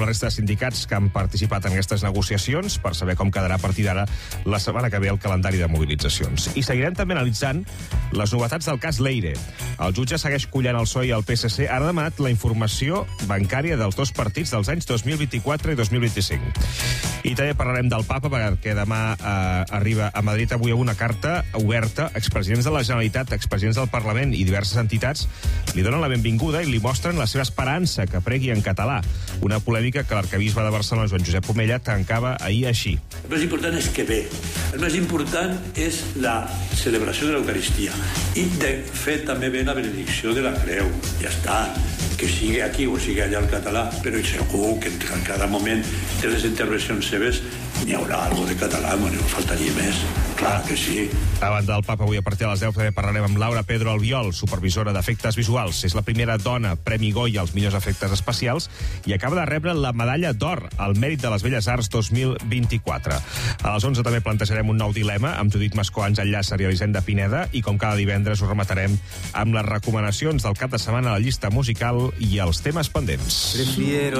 amb la resta de sindicats que han participat en aquestes negociacions per saber com quedarà a partir d'ara la setmana que ve el calendari de mobilitzacions. I seguirem també analitzant les novetats del cas Leire. El jutge segueix collant el PSOE i el PSC. Ha demanat la informació bancària dels dos partits dels anys 2024 i 2025. I també parlarem del Papa, perquè demà arriba a Madrid avui una carta oberta. Expresidents de la Generalitat, expresidents del Parlament i diverses entitats li donen la benvinguda i li mostren la seva esperança que pregui en català. Una polèmica que l'arquebisbe de Barcelona, Joan Josep Omella, tancava ahir així. El més important és que ve. El més important és la celebració de l'Eucaristia. I, de fet, també ve la benedicció de la creu. Ja està. Que sigui aquí o sigui allà el català, però segur que en cada moment de les intervencions seves n'hi haurà algo de català, no faltaria més. Clar que sí. A banda del Papa, avui a partir de les 10 també parlarem amb Laura Pedro Albiol, supervisora d'efectes visuals. És la primera dona Premi Goya als millors efectes especials i acaba de rebre la medalla d'or al mèrit de les Belles Arts 2024. A les 11 també plantejarem un nou dilema amb Judit Mascó, Àngel Llàcer i Elisenda Pineda, i com cada divendres ho rematarem amb les recomanacions del cap de setmana a la llista musical i els temes pendents.